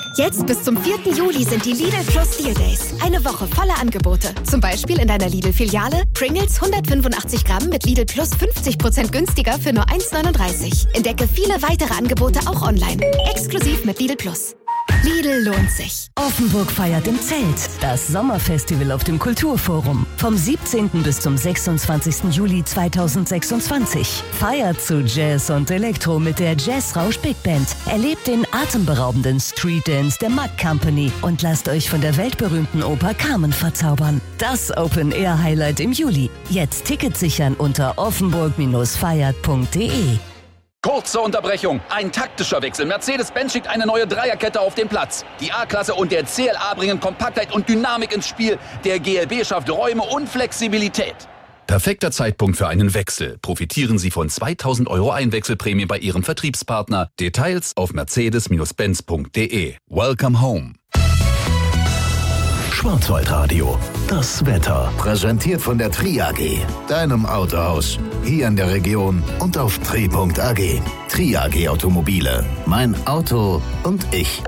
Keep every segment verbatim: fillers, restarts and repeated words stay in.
Jetzt bis zum vierten Juli sind die Lidl Plus Deal Days. Eine Woche voller Angebote. Zum Beispiel in deiner Lidl-Filiale Pringles hundertfünfundachtzig Gramm mit Lidl Plus fünfzig Prozent günstiger für nur eins neununddreißig. Entdecke viele weitere Angebote auch online. Exklusiv mit Lidl Plus. Lidl lohnt sich. Offenburg feiert im Zelt. Das Sommerfestival auf dem Kulturforum. Vom siebzehnten bis zum sechsundzwanzigsten Juli zweitausendsechsundzwanzig. Feiert zu Jazz und Elektro mit der Jazzrausch Big Band. Erlebt den atemberaubenden Street Dance der Mack Company und lasst euch von der weltberühmten Oper Carmen verzaubern. Das Open-Air-Highlight im Juli. Jetzt Tickets sichern unter offenburg feiert punkt de. Kurze Unterbrechung, ein taktischer Wechsel. Mercedes-Benz schickt eine neue Dreierkette auf den Platz. Die A-Klasse und der C L A bringen Kompaktheit und Dynamik ins Spiel. Der G L B schafft Räume und Flexibilität. Perfekter Zeitpunkt für einen Wechsel. Profitieren Sie von zweitausend Euro Einwechselprämie bei Ihrem Vertriebspartner. Details auf mercedes benz punkt de. Welcome home. Schwarzwaldradio, das Wetter. Präsentiert von der Tri A G, deinem Autohaus. Hier in der Region und auf tri punkt a g. Tri A G Automobile. Mein Auto und ich.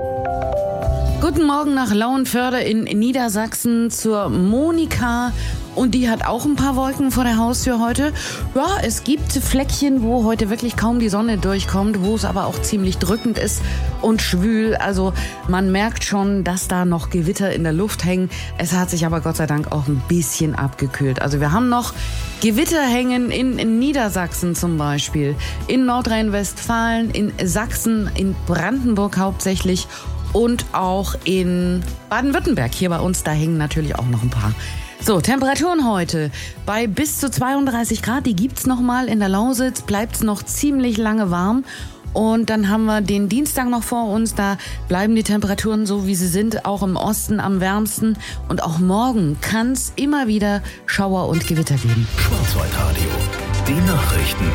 Guten Morgen nach Lauenförde in Niedersachsen zur Monika. Und die hat auch ein paar Wolken vor der Haustür heute. Ja, es gibt Fleckchen, wo heute wirklich kaum die Sonne durchkommt, wo es aber auch ziemlich drückend ist und schwül. Also man merkt schon, dass da noch Gewitter in der Luft hängen. Es hat sich aber Gott sei Dank auch ein bisschen abgekühlt. Also wir haben noch Gewitter hängen in, in Niedersachsen zum Beispiel, in Nordrhein-Westfalen, in Sachsen, in Brandenburg hauptsächlich und auch in Baden-Württemberg. Hier bei uns, da hängen natürlich auch noch ein paar. So, Temperaturen heute bei bis zu zweiunddreißig Grad, die gibt's noch mal in der Lausitz, bleibt's noch ziemlich lange warm. Und dann haben wir den Dienstag noch vor uns, da bleiben die Temperaturen so, wie sie sind, auch im Osten am wärmsten. Und auch morgen kann's immer wieder Schauer und Gewitter geben. Schwarzwaldradio, die Nachrichten.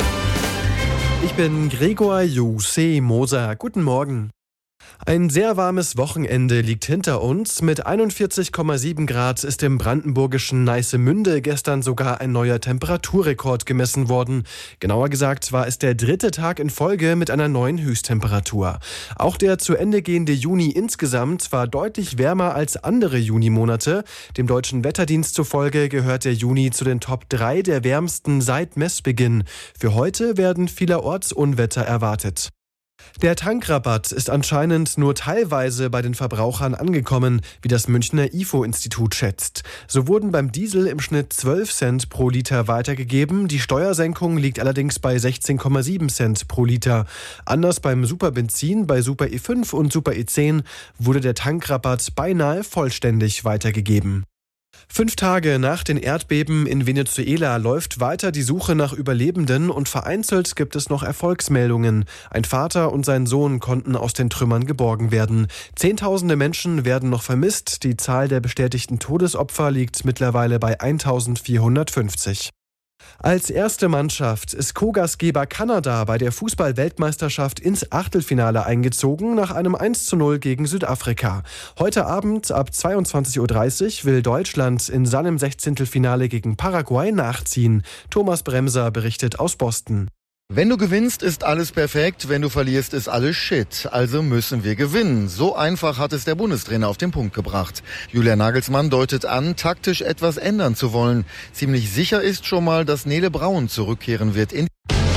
Ich bin Gregor Jose Moser. Guten Morgen. Ein sehr warmes Wochenende liegt hinter uns. Mit einundvierzig Komma sieben Grad ist im brandenburgischen Neissemünde gestern sogar ein neuer Temperaturrekord gemessen worden. Genauer gesagt war es der dritte Tag in Folge mit einer neuen Höchsttemperatur. Auch der zu Ende gehende Juni insgesamt war deutlich wärmer als andere Junimonate. Dem Deutschen Wetterdienst zufolge gehört der Juni zu den Top drei der wärmsten seit Messbeginn. Für heute werden vielerorts Unwetter erwartet. Der Tankrabatt ist anscheinend nur teilweise bei den Verbrauchern angekommen, wie das Münchner I F O-Institut schätzt. So wurden beim Diesel im Schnitt zwölf Cent pro Liter weitergegeben. Die Steuersenkung liegt allerdings bei sechzehn Komma sieben Cent pro Liter. Anders beim Superbenzin, bei Super E fünf und Super E zehn wurde der Tankrabatt beinahe vollständig weitergegeben. Fünf Tage nach den Erdbeben in Venezuela läuft weiter die Suche nach Überlebenden und vereinzelt gibt es noch Erfolgsmeldungen. Ein Vater und sein Sohn konnten aus den Trümmern geborgen werden. Zehntausende Menschen werden noch vermisst. Die Zahl der bestätigten Todesopfer liegt mittlerweile bei eintausendvierhundertfünfzig. Als erste Mannschaft ist Co-Gastgeber Kanada bei der Fußball-Weltmeisterschaft ins Achtelfinale eingezogen nach einem eins zu null gegen Südafrika. Heute Abend ab zweiundzwanzig Uhr dreißig will Deutschland in seinem Sechzehntelfinale gegen Paraguay nachziehen. Thomas Bremser berichtet aus Boston. Wenn du gewinnst, ist alles perfekt. Wenn du verlierst, ist alles Shit. Also müssen wir gewinnen. So einfach hat es der Bundestrainer auf den Punkt gebracht. Julian Nagelsmann deutet an, taktisch etwas ändern zu wollen. Ziemlich sicher ist schon mal, dass Nele Braun zurückkehren wird in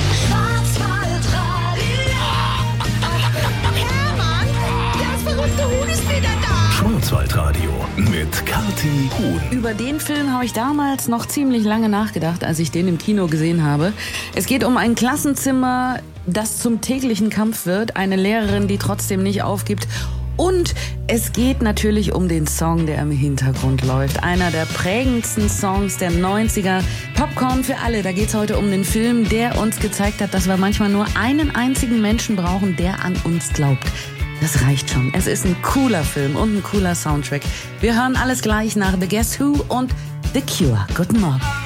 Schwarzwaldradio mit Kathi Huhn. Über den Film habe ich damals noch ziemlich lange nachgedacht, als ich den im Kino gesehen habe. Es geht um ein Klassenzimmer, das zum täglichen Kampf wird. Eine Lehrerin, die trotzdem nicht aufgibt. Und es geht natürlich um den Song, der im Hintergrund läuft. Einer der prägendsten Songs der neunziger. Popcorn für alle. Da geht es heute um den Film, der uns gezeigt hat, dass wir manchmal nur einen einzigen Menschen brauchen, der an uns glaubt. Das reicht schon. Es ist ein cooler Film und ein cooler Soundtrack. Wir hören alles gleich nach The Guess Who und The Cure. Guten Morgen.